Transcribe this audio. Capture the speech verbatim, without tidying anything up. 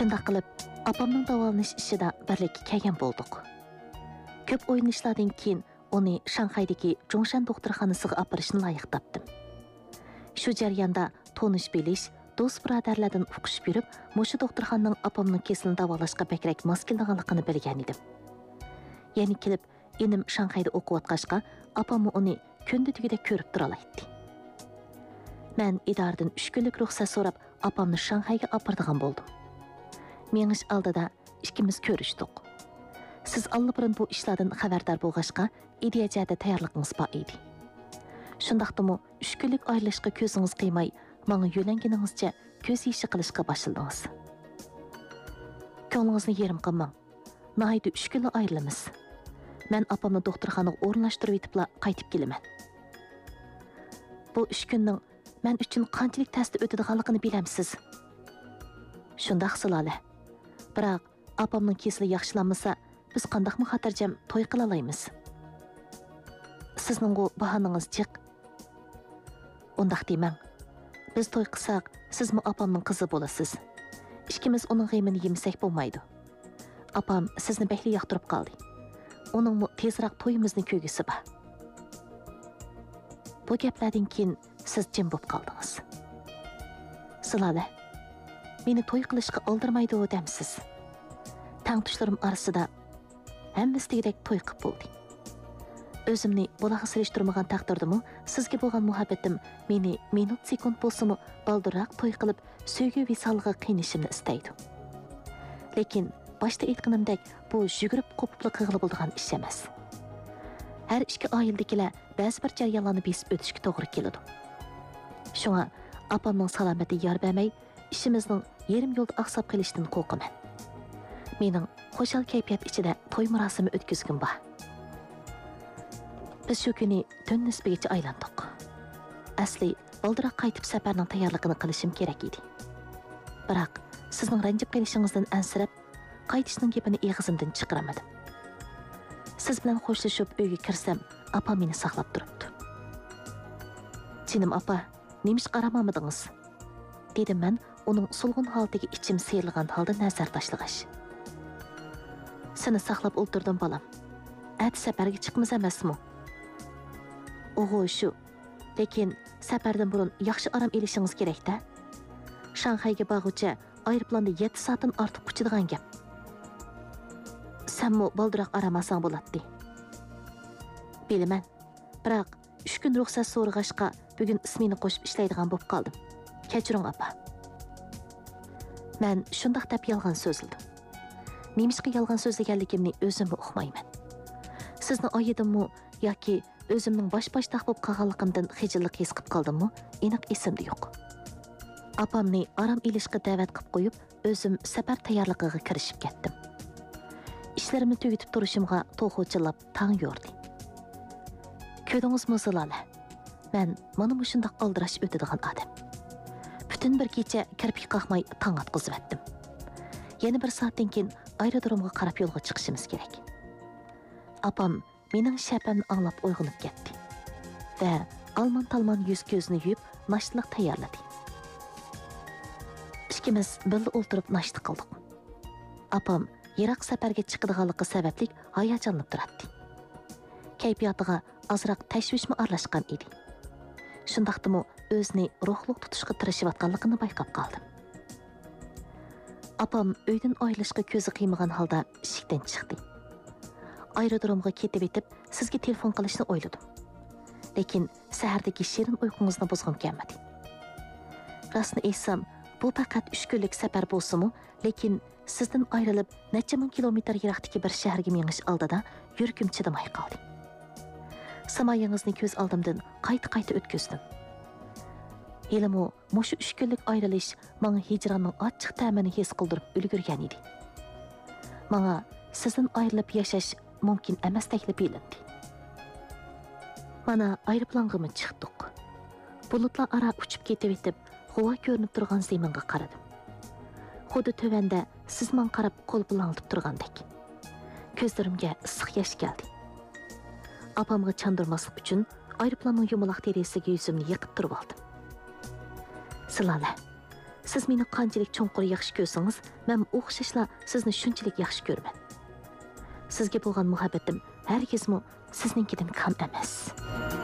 Şundaq qilib, apamning davolanish ishida birlikka kelgan bo'ldik. Ko'p o'yinishlardan keyin uni Shanxaydagi Zhongshan doktorxonasiga apirishni loyiq topdim. Shu jarayonda tonish bilish, do'st birodarlardan o'qishib yurib, mushu doktorxonaning apamning kasalini davolashga bakrak mos kelganligini bilgan edim. Yana kelib, enim Shanxayda o'qiyotgachqa, apam uni kunda tugida ko'rib tura oladi. Men idoradan uch kunlik ruxsat so'rab, apamni Shanxayga apirdigan bo'ldim. Menish oldida ikkimiz ko'rishdik. Siz allabirun bu ishlardan xabardor bo'lg'achqa, ideyajada tayyorligingiz bor edi. Shundaqdimi, uch kunlik ayrilishga ko'zingiz qiymay, menga yo'langaningizcha ko'z yeshi qilishga boshladingiz. Ko'nglingizni yerim qilmang. Nahayda uch kunla ayrilamiz. Men apamni doktorxonaga o'rinlashtirib etibla qaytib kelaman. Bu uch kunning men uchun qanchalik ta'sir o'tadiganligini bilamsiz. Shundaq Silola. Biroq apamning kesili yaxshilanmasa, biz qandaqmi xotirjam to'y qila olamiz. Sizning bu bahoningiz jiq. Undaq demang. Biz to'y qilsak, sizmi apamning qizi bo'lasiz. Ikkimiz uning g'amini yemasak bo'lmaydi. Apam sizni bekli yoqtirib qoldi. Uning tezroq to'yimizni ko'gisi bor. Bu gaplardan keyin siz jim bo'lib qoldingiz. Silola, meni to'y qilishga oldirmaydi odamsiz. Tangtushlarim orasida hammasidek to'y qilib bo'ldi. O'zimni bolaga silishtirmagan taqdirdimi, sizga bo'lgan muhabbatim meni minut sekund bo'lsa-mu baldirroq to'y qilib, sevgi visolga qiynishimni istaydi. Lekin boshda aytganimdek, bu yugurib qo'pib qilib bo'ladigan ish emas. Har ikki oildagilar ba'zi bir jarayonlarni besib o'tishga to'g'ri keladi. Shunga apamning salomati yor bermay, ishimizning yarim yo'lda oqsab qolishidan qo'rqaman. Mening xo'shal kayfiyat ichida to'y marosimi o'tkazgim bor. Biz shu kuni tun nisbigacha aylandik. Asli baldiroq qaytib safarning tayyorligini qilishim kerak edi. Biroq sizning ranjib qolishingizdan ansirab, qaytishning gapini eg'izimdan chiqaramadim. Siz bilan xo'shlashib uyga kirsam, apam meni saqlab turibdi. "Jinim apa, nemish qaramadingiz?" dedim men uning sulg'un holatiga ichim seyilgan holda nazar tashlag'ach. "Seni saqlab o'ltirdim bolam. At safarga chiqmiz emasmi?" "O'g'o shu. Lekin safardan burun yaxshi orom elishingiz kerak-da. Shanxayga borguncha aeroplanda yetti soatdan ortiq uchadigan gap. Senmi baldiroq aramasang bo'ladi." "Bilaman. Biroq uch kun ruxsat so'rag'achqa bugun ismini qo'shib ishlaydigan bo'lib qoldim. Kechiring apa." Men shundaq deb yolg'on so'zildim. Nemishqa yolg'on so'zlaganligimni o'zimmi uqmayman. Sizni oyidimmi yoki o'zimning bosh-boshdoq bo'lib qolganligimdan xijillik his qilib qoldimmi? Aniq esimda yo'q. Apamni orom ilishga da'vat qilib qo'yib, o'zim safar tayyorligiga kirishib ketdim. Ishlarimni tugatib turishimga to'xochilab tang yo'rdi. Ko'rdingizmi Silola? Men mana shundoq aldirash o'tadigan odam. Butun bir kecha kirpik qaqmay tong atqizib etdim. Yana bir soatdan keyin aerodromga qarab yo'lga chiqishimiz kerak. Apam mening shapamni anglab uyg'onib ketdi va alman-talman yuz ko'zini yuvib, nashtliq tayyorladi. Ikkimiz birga o'ltirib nashti qildik. Apam yiroq safarga chiqadiganligi sababli hayajonlanib turadi. Kayfiyatiga ozroq tashvishmi aralashgan edi. Shundaqdimi o'zini ruhliq tutishga tirishayotganligini bayqab qoldim. Apam uydan ayrılishga ko'zi qiymagan holda eshikdan chiqdi. Aerodromga ketib etib, sizga telefon qilishni o'yladim. Lekin sahardagi shirin uyqungizni buzg'im kelmadi. Rostni aytsam, bu faqat uch kunlik safar bo'lsa-mu, lekin sizdan ayrilib, necha ming kilometr yiroqdagi bir shaharga menish oldida yuragim chidamay qoldi. Samoyingizni ko'z oldimdan qayta-qayta o'tkazdim. Elimo, mushu uch kunlik ayrilish menga hijronning ochiq ta'mini his qildirib ulgurgan edi. Menga sizdan ayrilib yashash mumkin emas taklif qilindi. Mana aeroplanga chiqdik. Bulutlar ara uchib ketib etib, havo ko'rinib turgan zaminga qaradim. Xuddi tövanda siz men qarab qo'l bilan olib turgandek. Ko'zlarimga issiq yosh keldi. Apamga chandurmaslik uchun aeroplanning yumaloq terisiga yuzimni yiqib turib oldim. Silola, Siz meni qanchalik cho'nqur yaxshi ko'rsangiz, men o'xshashla sizni shunchalik yaxshi ko'raman. Sizga bo'lgan muhabbatim hargizmi sizninkidan kam emas.